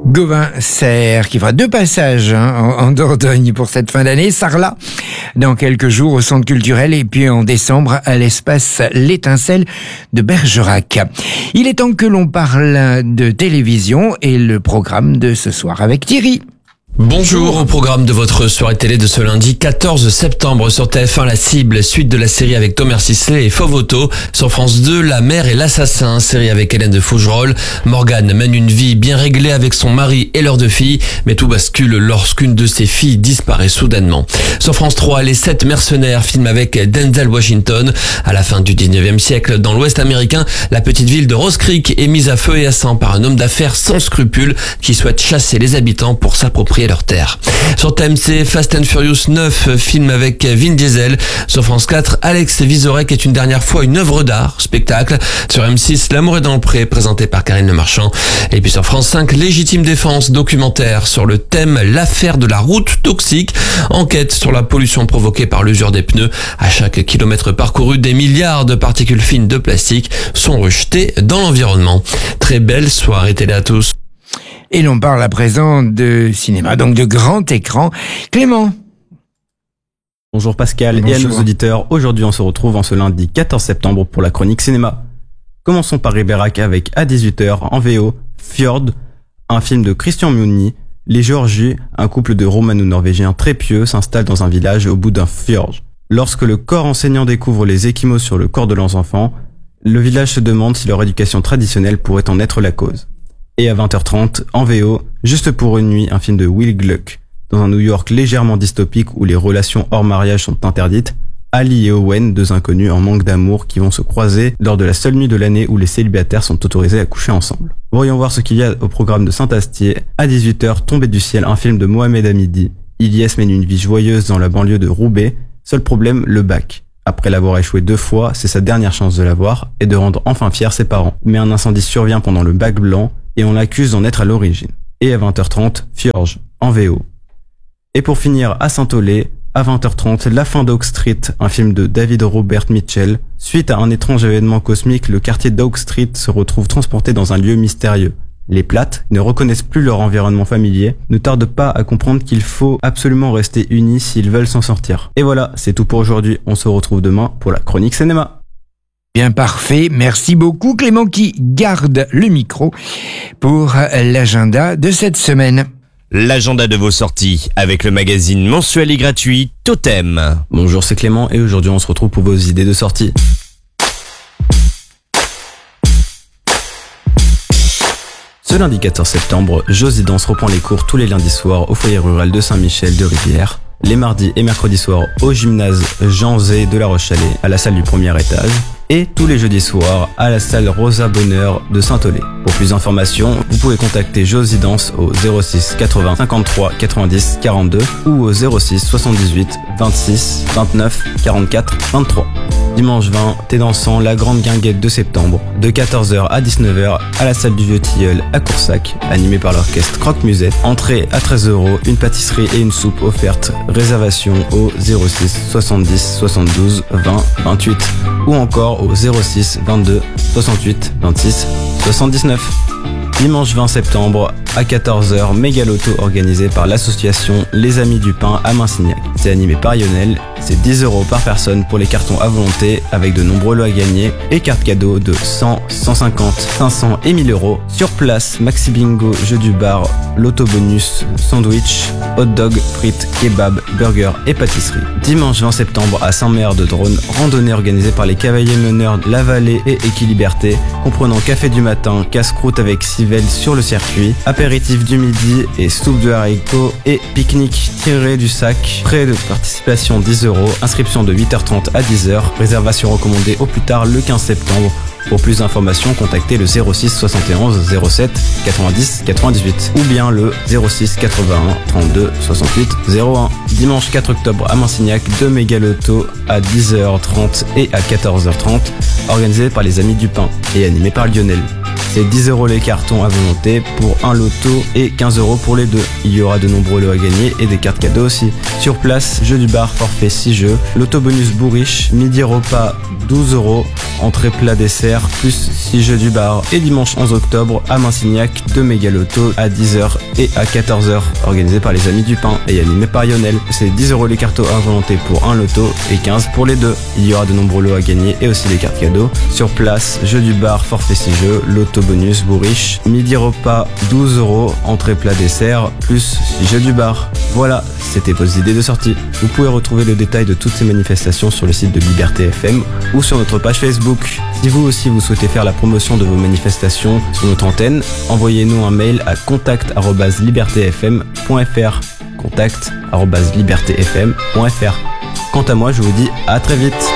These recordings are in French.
Gauvin-Serre qui fera 2 passages en Dordogne pour cette fin d'année. Sarlat dans quelques jours au Centre culturel et puis en décembre à l'espace L'Étincelle de Bergerac. Il est temps que l'on parle de télévision et le programme de ce soir avec Thierry. Bonjour, au programme de votre soirée télé de ce lundi 14 septembre sur TF1 La Cible, suite de la série avec Thomas Sisley et Fauve Auto. Sur France 2, La Mère et l'Assassin, série avec Hélène de Fougerolles. Morgane mène une vie bien réglée avec son mari et leurs 2 filles, mais tout bascule lorsqu'une de ses filles disparaît soudainement. Sur France 3, Les 7 mercenaires, film avec Denzel Washington. À la fin du 19e siècle, dans l'Ouest américain, la petite ville de Rose Creek est mise à feu et à sang par un homme d'affaires sans scrupules qui souhaite chasser les habitants pour s'approprier leur terre. Sur TMC, Fast and Furious 9, film avec Vin Diesel. Sur France 4, Alex Vizorek est une dernière fois une œuvre d'art, spectacle. Sur M6, L'amour est dans le pré, présenté par Karine Le Marchand. Et puis sur France 5, Légitime défense, documentaire sur le thème L'affaire de la route toxique. Enquête sur la pollution provoquée par l'usure des pneus. À chaque kilomètre parcouru, des milliards de particules fines de plastique sont rejetées dans l'environnement. Très belle soirée télé à tous. Et l'on parle à présent de cinéma, donc de grand écran. Clément. Bonjour Pascal et à nos auditeurs. Aujourd'hui, on se retrouve en ce lundi 14 septembre pour la chronique cinéma. Commençons par Ribérac avec à 18h en VO, Fjord, un film de Christian Mugni. Les Georgies, un couple de romano-norvégiens très pieux, s'installent dans un village au bout d'un fjord. Lorsque le corps enseignant découvre les échymoses sur le corps de leurs enfants, le village se demande si leur éducation traditionnelle pourrait en être la cause. Et à 20h30, en VO, Juste pour une nuit, un film de Will Gluck. Dans un New York légèrement dystopique où les relations hors mariage sont interdites, Ali et Owen, 2 inconnus en manque d'amour qui vont se croiser lors de la seule nuit de l'année où les célibataires sont autorisés à coucher ensemble. Voyons voir ce qu'il y a au programme de Saint-Astier. À 18h, Tombé du ciel, un film de Mohamed Hamidi. Ilyes mène une vie joyeuse dans la banlieue de Roubaix. Seul problème, le bac. Après l'avoir échoué 2 fois, c'est sa dernière chance de l'avoir et de rendre enfin fiers ses parents. Mais un incendie survient pendant le bac blanc et on l'accuse d'en être à l'origine. Et à 20h30, Fjorge, en VO. Et pour finir, à Saint-Olé, à 20h30, La fin d'Oak Street, un film de David Robert Mitchell. Suite à un étrange événement cosmique, le quartier d'Oak Street se retrouve transporté dans un lieu mystérieux. Les Plattes ne reconnaissent plus leur environnement familier, ne tardent pas à comprendre qu'il faut absolument rester unis s'ils veulent s'en sortir. Et voilà, c'est tout pour aujourd'hui. On se retrouve demain pour la chronique cinéma. Bien parfait, merci beaucoup Clément qui garde le micro pour l'agenda de cette semaine. L'agenda de vos sorties avec le magazine mensuel et gratuit Totem. Bonjour, c'est Clément et aujourd'hui on se retrouve pour vos idées de sortie. Ce lundi 14 septembre, Josie Danse reprend les cours tous les lundis soirs au foyer rural de Saint-Michel de Rivière. Les mardis et mercredis soirs au gymnase Jean Zé de La Roche-Chalais à la salle du premier étage. Et tous les jeudis soirs à la salle Rosa Bonheur de Saint-Olé. Pour plus d'informations, vous pouvez contacter Josie Danse au 06 80 53 90 42 ou au 06 78 26 29 44 23. Dimanche 20, Thé dansant, la grande guinguette de septembre, de 14h à 19h à la salle du Vieux Tilleul à Coursac, animé par l'orchestre Croque-Musette. Entrée à 13€, une pâtisserie et une soupe offerte. Réservation au 06 70 72 20 28 ou encore au 06 22 68 26 79. Dimanche 20 septembre à 14h, méga loto organisé par l'association Les Amis du Pain à Minsignac. C'est animé par Lionel, c'est 10€ par personne pour les cartons à volonté avec de nombreux lots à gagner et cartes cadeaux de 100, 150, 500 et 1000€. Sur place, maxi bingo, jeu du bar, loto bonus, sandwich, hot dog, frites, kebab, burger et pâtisserie. Dimanche 20 septembre à Saint-Méard de Drône, randonnée organisée par les cavaliers meneurs La Vallée et Équiliberté, comprenant café du matin, casse-croûte avec civelle sur le circuit, apéritif du midi et soupe de haricots et pique-nique tiré du sac. Frais de participation 10€, inscription de 8h30 à 10h, réservation recommandée au plus tard le 15 septembre. Pour plus d'informations, contactez le 06 71 07 90 98 ou bien le 06 81 32 68 01. Dimanche 4 octobre à Minsignac, 2 méga lotos à 10h30 et à 14h30, organisés par les Amis du Pain et animés par Lionel. C'est 10 € les cartons à volonté pour un loto et 15 € pour les deux. Il y aura de nombreux lots à gagner et des cartes cadeaux aussi. Sur place, jeu du bar, forfait 6 jeux, loto bonus bourriche, midi repas 12 €, entrée plat dessert, plus 6 jeux du bar. Et dimanche 11 octobre, à Mansignac, 2 méga lotos à 10h et à 14h, organisés par les Amis du Pain et animés par Lionel. C'est 10 € les cartons à volonté pour un loto et 15 pour les deux. Il y aura de nombreux lots à gagner et aussi des cartes cadeaux. Sur place, jeu du bar, forfait 6 jeux, loto bonus bourriche, midi repas 12 €, entrée plat dessert, plus 6 jeux du bar. Voilà, c'était vos idées de sortie. Vous pouvez retrouver le détail de toutes ces manifestations sur le site de Liberté FM ou sur notre page Facebook. Si vous aussi vous souhaitez faire la promotion de vos manifestations sur notre antenne, envoyez-nous un mail à contact@libertefm.fr. contact@libertefm.fr. Quant à moi, je vous dis à très vite.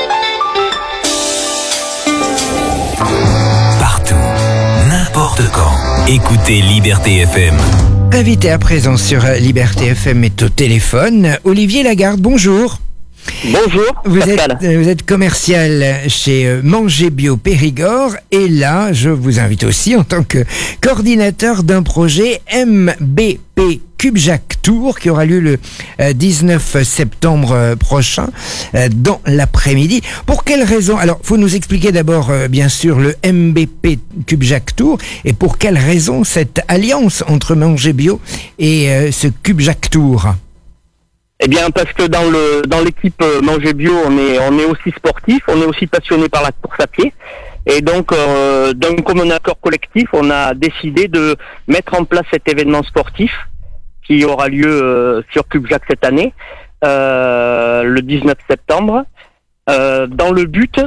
Partout, n'importe quand. Écoutez Liberté FM. Invité à présent sur Liberté FM est au téléphone, Olivier Lagarde, bonjour. Bonjour, Vous Pascal. êtes commercial chez Manger Bio Périgord et là, je vous invite aussi en tant que coordinateur d'un projet MBP Cubjac Tour qui aura lieu le 19 septembre prochain dans l'après-midi. Pour quelles raisons? Alors, faut nous expliquer d'abord, bien sûr, le MBP Cubjac Tour et pour quelles raisons cette alliance entre Manger Bio et ce Cubjac Tour? Eh bien, parce que dans l'équipe Manger Bio, on est aussi sportif, on est aussi passionné par la course à pied. Et donc, d'un commun accord collectif, on a décidé de mettre en place cet événement sportif qui aura lieu sur Cubjac cette année, le 19 septembre. Dans le but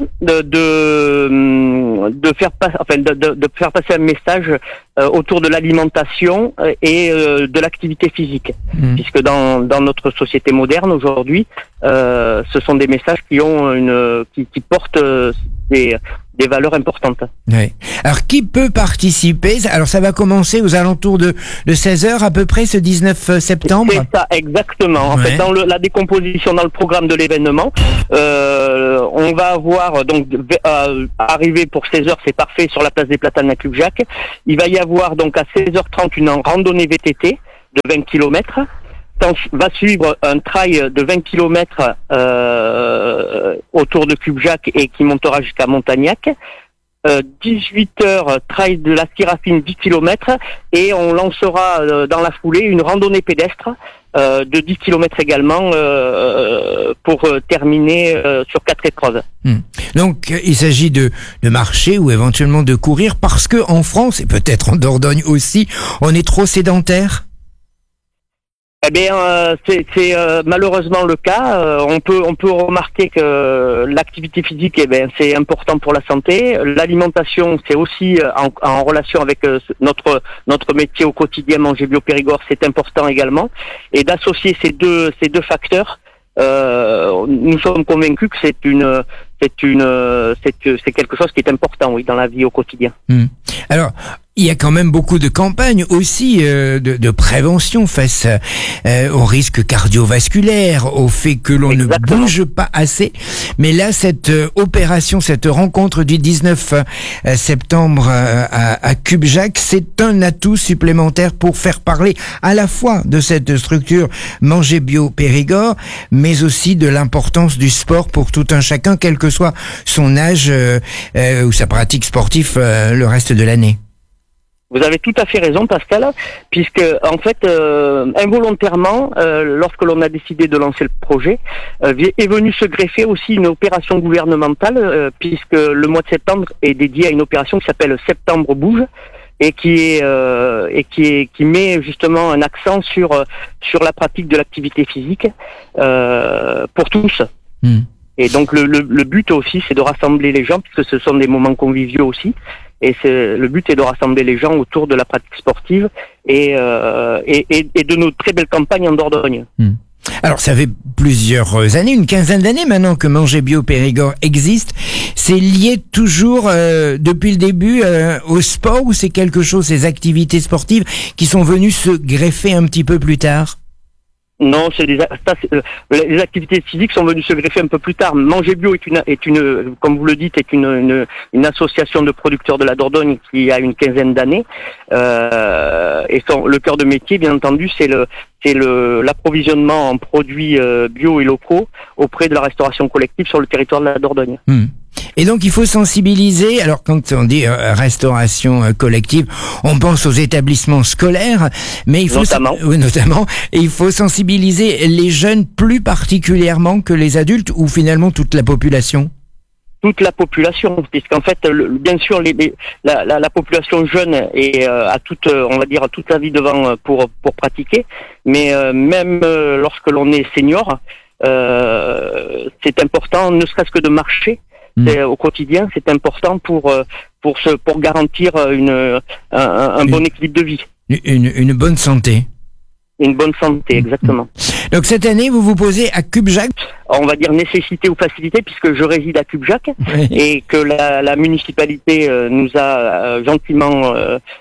de faire passer un message autour de l'alimentation et de l'activité physique, puisque dans notre société moderne aujourd'hui, ce sont des messages qui portent des valeurs importantes. Oui. Alors, qui peut participer? Alors, ça va commencer aux alentours de 16h à peu près, ce 19 septembre? C'est ça, exactement. En fait, dans la décomposition, dans le programme de l'événement, on va avoir, donc, arrivé pour 16h, c'est parfait, sur la place des Platanes à Cubjac. Il va y avoir, donc, à 16h30, une randonnée VTT de 20 km. Va suivre un trail de 20 km autour de Cubjac et qui montera jusqu'à Montagnac. 18h, trail de la Syrafine 10 km et on lancera dans la foulée une randonnée pédestre de 10 km également pour terminer sur 4 épreuves. Donc il s'agit de marcher ou éventuellement de courir parce que en France et peut-être en Dordogne aussi, on est trop sédentaire. Eh bien, c'est malheureusement le cas. On peut remarquer que l'activité physique, c'est important pour la santé. L'alimentation, c'est aussi en relation avec notre métier au quotidien, Manger Bio Périgord, c'est important également. Et d'associer ces deux facteurs, nous sommes convaincus que c'est quelque chose qui est important, oui, dans la vie au quotidien. Alors, il y a quand même beaucoup de campagnes aussi de prévention face aux risques cardiovasculaires, au fait que l'on ne bouge pas assez. Mais là, cette opération, cette rencontre du 19 septembre à Cubjac, c'est un atout supplémentaire pour faire parler à la fois de cette structure Manger Bio Périgord, mais aussi de l'importance du sport pour tout un chacun, quel que soit son âge ou sa pratique sportive le reste de l'année. Vous avez tout à fait raison, Pascal, puisque en fait, involontairement, lorsque l'on a décidé de lancer le projet, est venue se greffer aussi une opération gouvernementale, puisque le mois de septembre est dédié à une opération qui s'appelle Septembre Bouge et qui met justement un accent sur la pratique de l'activité physique pour tous. Et donc le but aussi, c'est de rassembler les gens, puisque ce sont des moments conviviaux aussi. Et le but est de rassembler les gens autour de la pratique sportive et de nos très belles campagnes en Dordogne. Alors, ça fait plusieurs années, une quinzaine d'années maintenant que Manger Bio Périgord existe. C'est lié toujours, depuis le début, au sport ou c'est quelque chose, ces activités sportives qui sont venues se greffer un petit peu plus tard? Non, les activités physiques sont venues se greffer un peu plus tard. Manger Bio est une, comme vous le dites, est une association de producteurs de la Dordogne qui a une quinzaine d'années. Et le cœur de métier, bien entendu, c'est l'approvisionnement en produits bio et locaux auprès de la restauration collective sur le territoire de la Dordogne. Et donc il faut sensibiliser. Alors quand on dit restauration collective, on pense aux établissements scolaires, mais il faut notamment, et il faut sensibiliser les jeunes plus particulièrement que les adultes, ou finalement toute la population. Toute la population, puisqu'en fait, bien sûr, la population jeune a toute la vie devant pour pratiquer, mais même lorsque l'on est senior, c'est important, ne serait-ce que de marcher. Au quotidien, c'est important pour garantir un bon équilibre de vie. Une bonne santé. Une bonne santé, exactement. Donc cette année, vous vous posez à Cubjac. On va dire nécessité ou facilité, puisque je réside à Cubjac, et que la municipalité nous a gentiment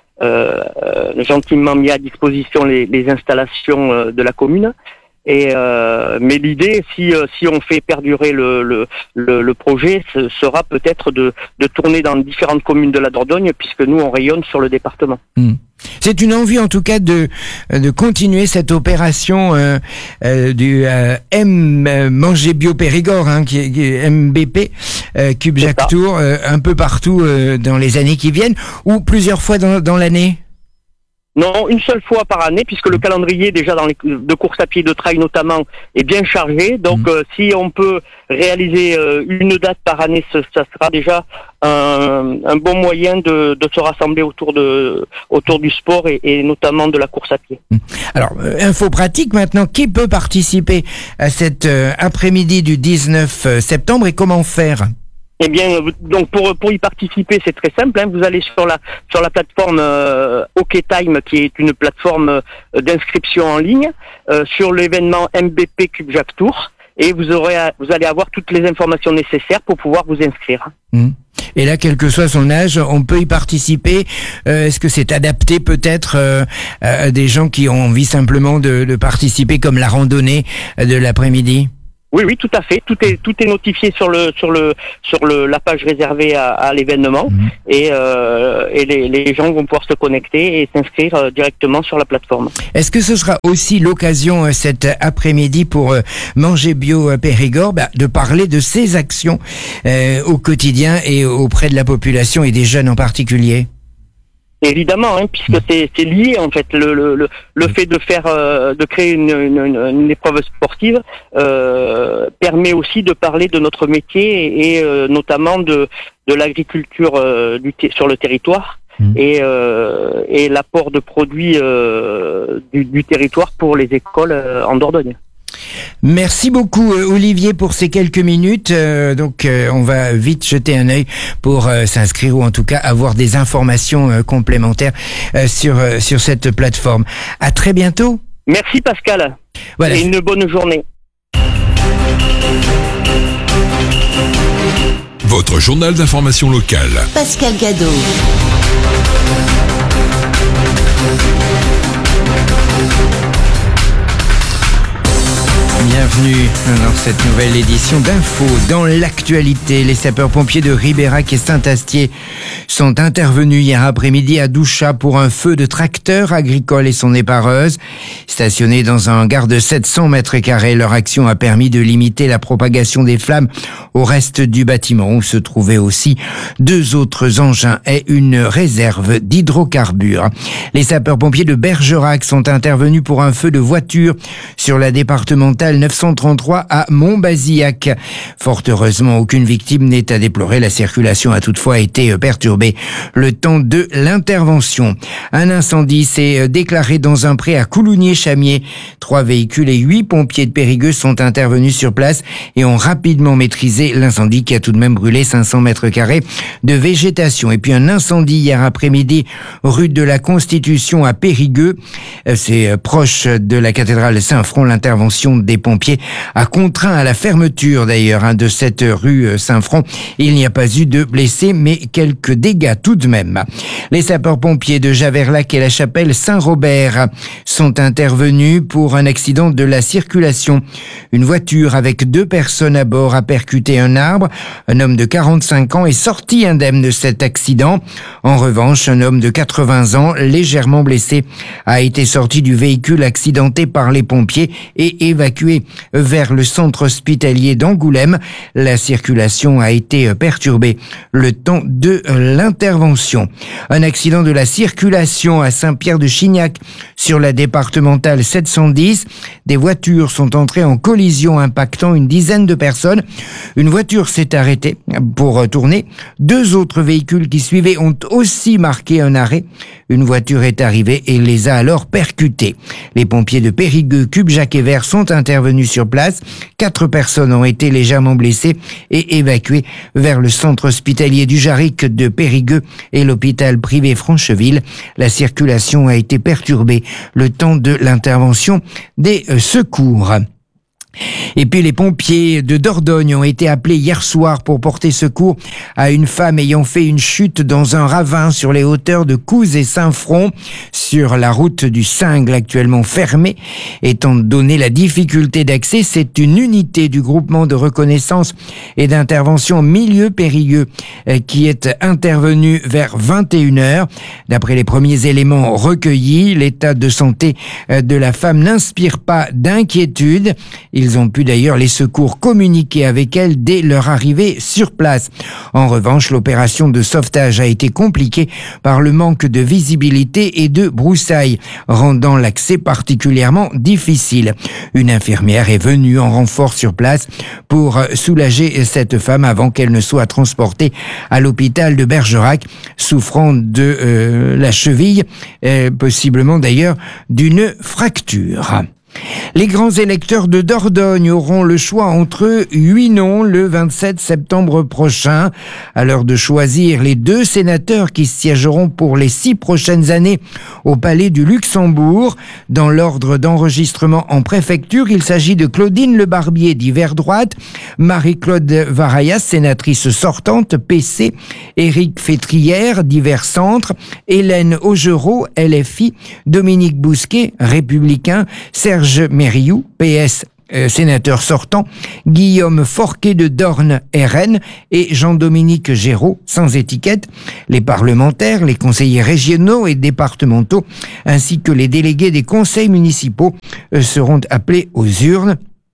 mis à disposition les installations de la commune. Mais l'idée, si on fait perdurer le projet, sera peut-être de tourner dans différentes communes de la Dordogne, puisque nous on rayonne sur le département. C'est une envie en tout cas de continuer cette opération du Manger Bio Périgord, qui est MBP, Cubjac Tour, un peu partout dans les années qui viennent, ou plusieurs fois dans l'année. Non, une seule fois par année, puisque le calendrier déjà de course à pied, de trail notamment, est bien chargé. Donc si on peut réaliser une date par année, ça sera déjà un bon moyen de se rassembler autour du sport et notamment de la course à pied. Alors, info pratique maintenant, qui peut participer à cet après-midi du 19 septembre et comment faire ? Eh bien, donc pour y participer, c'est très simple. Vous allez sur la plateforme OkTime, qui est une plateforme d'inscription en ligne, sur l'événement MBP Cubjac Tour, et vous allez avoir toutes les informations nécessaires pour pouvoir vous inscrire. Et là, quel que soit son âge, on peut y participer. Est-ce que c'est adapté peut-être à des gens qui ont envie simplement de participer, comme la randonnée de l'après-midi ? Oui, tout à fait. Tout est notifié sur la page réservée à l'événement, et les gens vont pouvoir se connecter et s'inscrire directement sur la plateforme. Est-ce que ce sera aussi l'occasion cet après-midi pour Manger Bio Périgord de parler de ses actions au quotidien et auprès de la population et des jeunes en particulier? Évidemment, puisque c'est lié en fait. Le fait de créer une épreuve sportive permet aussi de parler de notre métier et notamment de l'agriculture sur le territoire et l'apport de produits du territoire pour les écoles en Dordogne. Merci beaucoup Olivier pour ces quelques minutes. On va vite jeter un œil pour s'inscrire ou en tout cas avoir des informations complémentaires sur cette plateforme. À très bientôt. Merci Pascal. Voilà. Et une bonne journée. Votre journal d'information locale. Pascal Gadot. Bienvenue dans cette nouvelle édition d'Info. Dans l'actualité, les sapeurs-pompiers de Ribérac et Saint-Astier sont intervenus hier après-midi à Douchat pour un feu de tracteur agricole et son épareuse. Stationnés dans un hangar de 700 mètres carrés, leur action a permis de limiter la propagation des flammes au reste du bâtiment où se trouvaient aussi 2 autres engins et une réserve d'hydrocarbures. Les sapeurs-pompiers de Bergerac sont intervenus pour un feu de voiture sur la départementale 933 à Montbazillac. Fort heureusement, aucune victime n'est à déplorer. La circulation a toutefois été perturbée le temps de l'intervention. Un incendie s'est déclaré dans un pré à Coulounier-Chamier. 3 véhicules et 8 pompiers de Périgueux sont intervenus sur place et ont rapidement maîtrisé l'incendie qui a tout de même brûlé 500 mètres carrés de végétation. Et puis un incendie hier après-midi rue de la Constitution à Périgueux. C'est proche de la cathédrale Saint-Front. L'intervention des pompiers pompiers a contraint à la fermeture d'ailleurs de cette rue Saint-Front. Il n'y a pas eu de blessés, mais quelques dégâts tout de même. Les sapeurs-pompiers de Javerlac et la chapelle Saint-Robert sont intervenus pour un accident de la circulation. Une voiture avec 2 personnes à bord a percuté un arbre. Un homme de 45 ans est sorti indemne de cet accident. En revanche, un homme de 80 ans, légèrement blessé, a été sorti du véhicule accidenté par les pompiers et évacué vers le centre hospitalier d'Angoulême. La circulation a été perturbée le temps de l'intervention. Un accident de la circulation à Saint-Pierre-de-Chignac sur la départementale 710. Des voitures sont entrées en collision impactant une dizaine de personnes. Une voiture s'est arrêtée pour tourner. 2 autres véhicules qui suivaient ont aussi marqué un arrêt. Une voiture est arrivée et les a alors percutés. Les pompiers de Périgueux, Cubjac et Vert sont intervenus sur place. 4 personnes ont été légèrement blessées et évacuées vers le centre hospitalier du Jarric de Périgueux et l'hôpital privé Francheville. La circulation a été perturbée le temps de l'intervention des secours. Et puis les pompiers de Dordogne ont été appelés hier soir pour porter secours à une femme ayant fait une chute dans un ravin sur les hauteurs de Couze et Saint-Front, sur la route du Cingle actuellement fermée. Étant donné la difficulté d'accès, c'est une unité du groupement de reconnaissance et d'intervention milieu Périgueux qui est intervenue vers 21h. D'après les premiers éléments recueillis, l'état de santé de la femme n'inspire pas d'inquiétude. Ils ont pu d'ailleurs les secours communiquer avec elle dès leur arrivée sur place. En revanche, l'opération de sauvetage a été compliquée par le manque de visibilité et de broussailles, rendant l'accès particulièrement difficile. Une infirmière est venue en renfort sur place pour soulager cette femme avant qu'elle ne soit transportée à l'hôpital de Bergerac, souffrant de la cheville, possiblement d'ailleurs d'une fracture. Les grands électeurs de Dordogne auront le choix entre 8 noms le 27 septembre prochain. À l'heure de choisir les 2 sénateurs qui siégeront pour les 6 prochaines années au Palais du Luxembourg. Dans l'ordre d'enregistrement en préfecture, il s'agit de Claudine Lebarbier d'Hiver Droite, Marie-Claude Varayas, sénatrice sortante, PC, Éric Fétrière d'Hiver Centre, Hélène Augereau, LFI, Dominique Bousquet, Républicain, Serge Mériou, PS, sénateur sortant, Guillaume Forquet de Dorne, RN, et Jean-Dominique Géraud, sans étiquette. Les parlementaires, les conseillers régionaux et départementaux, ainsi que les délégués des conseils municipaux seront appelés aux urnes.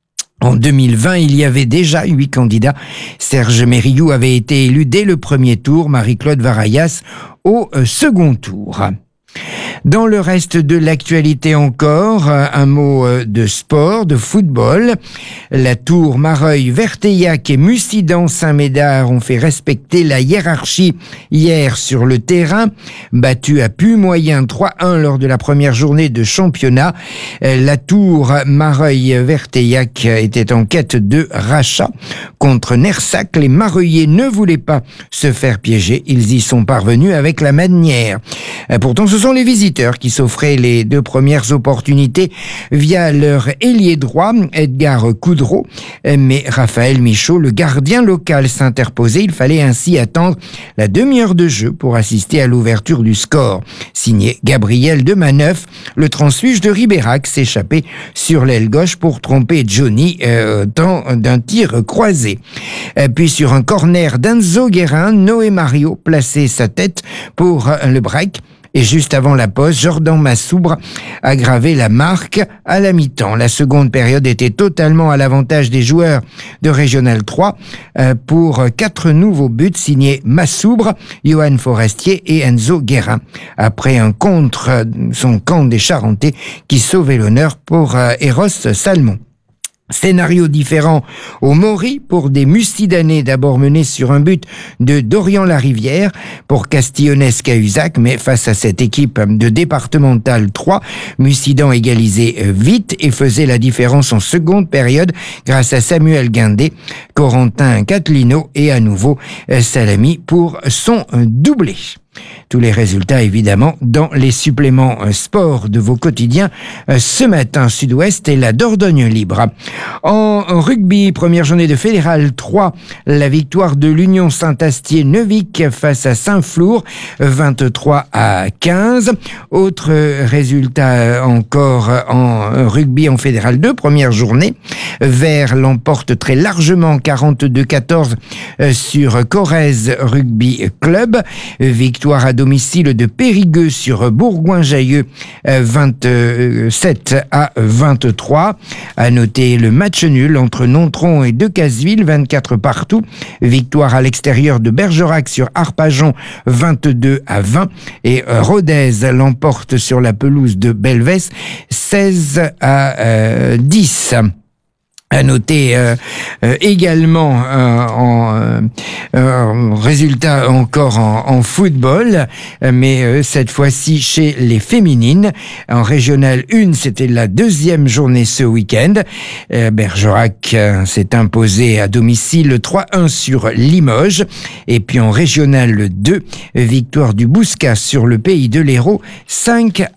En 2020, il y avait déjà 8 candidats. Serge Mériou avait été élu dès le premier tour, Marie-Claude Varayas au second tour. Dans le reste de l'actualité encore, un mot de sport, de football. La Tour, Mareuil, Verteillac et Mussidan-Saint-Médard ont fait respecter la hiérarchie hier sur le terrain. Battu à Puy-Moyen 3-1 lors de la première journée de championnat, la Tour, Mareuil, Verteillac était en quête de rachat. Contre Nersac, les Mareuillais ne voulaient pas se faire piéger. Ils y sont parvenus avec la manière. Pourtant, ce sont les visiteurs qui s'offraient les 2 premières opportunités via leur ailier droit, Edgar Coudreau. Mais Raphaël Michaud, le gardien local, s'interposait. Il fallait ainsi attendre la demi-heure de jeu pour assister à l'ouverture du score. Signé Gabriel de Maneuf, le transfuge de Ribérac s'échappait sur l'aile gauche pour tromper Johnny temps d'un tir croisé. Puis sur un corner d'Enzo Guérin, Noé Mario plaçait sa tête pour le break. Et juste avant la pause, Jordan Massoubre a gravé la marque à la mi-temps. La seconde période était totalement à l'avantage des joueurs de Régional 3 pour 4 nouveaux buts signés Massoubre, Johan Forestier et Enzo Guérin. Après un contre son camp des Charentais qui sauvait l'honneur pour Eros Salmon. Scénario différent au Maury pour des Mussidanais d'abord menés sur un but de Dorian Larivière pour Castillonnès-Cahuzac, mais face à cette équipe de départemental 3, Mussidan égalisait vite et faisait la différence en seconde période grâce à Samuel Guindé, Corentin Catlino et à nouveau Salami pour son doublé. Tous les résultats, évidemment, dans les suppléments sport de vos quotidiens ce matin. Sud-Ouest et la Dordogne libre. En rugby, première journée de Fédéral 3, la victoire de l'Union Saint-Astier-Neuvic face à Saint-Flour, 23-15. Autre résultat encore en rugby en Fédéral 2, première journée. Vert l'emporte très largement, 42-14 sur Corrèze Rugby Club. Victoire à domicile de Périgueux sur Bourgoin-Jallieu, 27-23. À noter le match nul entre Nontron et Decazeville, 24 partout. Victoire à l'extérieur de Bergerac sur Arpajon, 22-20. Et Rodez l'emporte sur la pelouse de Belvès, 16-10. À noter également résultat encore en football, mais cette fois-ci chez les féminines. En régional 1, c'était la deuxième journée ce week-end. Bergerac s'est imposé à domicile 3-1 sur Limoges. Et puis en régional 2, victoire du Bouscat sur le Pays de l'Hérault, 5-1.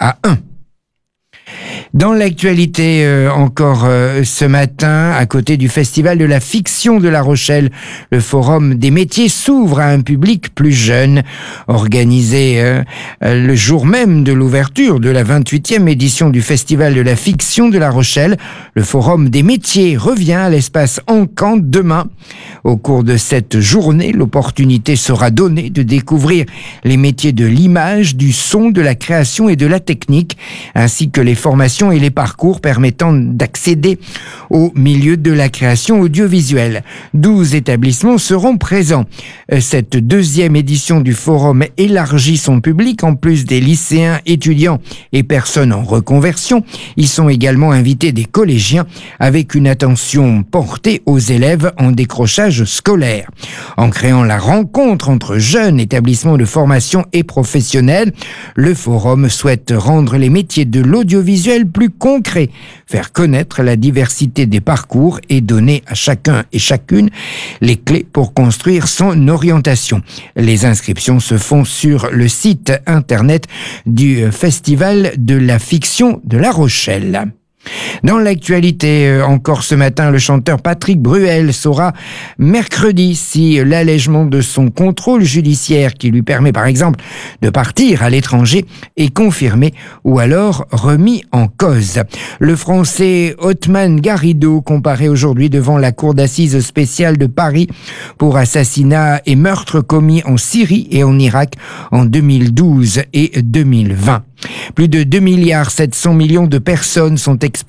Dans l'actualité encore ce matin, à côté du Festival de la Fiction de La Rochelle, le Forum des métiers s'ouvre à un public plus jeune. Organisé le jour même de l'ouverture de la 28e édition du Festival de la Fiction de La Rochelle, le Forum des métiers revient à l'espace Encan demain. Au cours de cette journée, l'opportunité sera donnée de découvrir les métiers de l'image, du son, de la création et de la technique, ainsi que les formations et les parcours permettant d'accéder au milieu de la création audiovisuelle. 12 établissements seront présents. Cette deuxième édition du forum élargit son public. En plus des lycéens, étudiants et personnes en reconversion, ils sont également invités des collégiens avec une attention portée aux élèves en décrochage scolaire. En créant la rencontre entre jeunes établissements de formation et professionnels, le forum souhaite rendre les métiers de l'audiovisuel plus concret, faire connaître la diversité des parcours et donner à chacun et chacune les clés pour construire son orientation. Les inscriptions se font sur le site internet du Festival de la Fiction de La Rochelle. Dans l'actualité, encore ce matin, le chanteur Patrick Bruel saura mercredi si l'allègement de son contrôle judiciaire qui lui permet par exemple de partir à l'étranger est confirmé ou alors remis en cause. Le Français Othman Garrido comparé aujourd'hui devant la cour d'assises spéciale de Paris pour assassinat et meurtre commis en Syrie et en Irak en 2012 et 2020. Plus de 2,7 milliards de personnes sont exposées